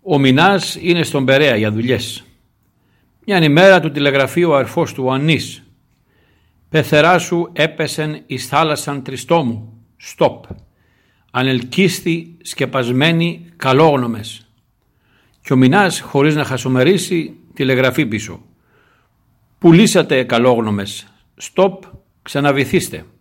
Ο Μινάς είναι στον Περαία για δουλειές. Μιαν ημέρα του τηλεγραφεί ο αρφός του ο Ανής. Πεθερά σου έπεσεν εις θάλασσαν τριστόμου. Στοπ. Ανελκύστη σκεπασμένοι καλόγνωμες. Και ο Μινάς, χωρίς να χασομερίσει, τηλεγραφεί πίσω. Πουλήσατε καλόγνωμες. Στοπ, ξαναβυθίστε.